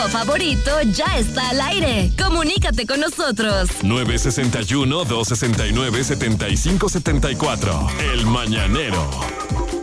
favorito ya está al aire. Comunícate con nosotros. 961-269-7574. El Mañanero.